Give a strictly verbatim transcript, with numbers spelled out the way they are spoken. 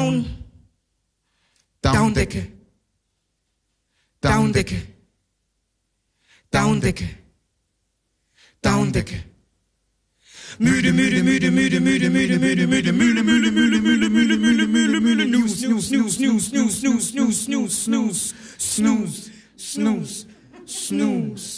Down. Downdecke. Downdecke. Downdecke. Downdecke. Müde, müde, müde, müde, müde, müde, müde, müde, müde, müde, müde, müde, müde, müde, müde, müde, News, News, News, News, News, News, News, News, Snooze, Snooze, Snooze, Snooze.